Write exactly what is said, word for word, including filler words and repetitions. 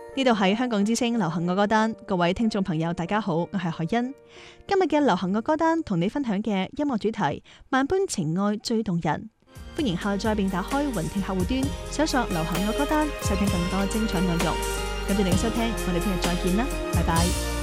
呢度係香港之聲流行樂歌單，各位聽眾朋友大家好，我係海欣。今日嘅流行樂歌單同你分享嘅音樂主題，萬般情愛最動人。歡迎下載並打開雲聽客戶端，搜索流行樂歌單，收聽更多精彩內容。感謝你嘅收聽，我哋聽日再見啦，拜拜。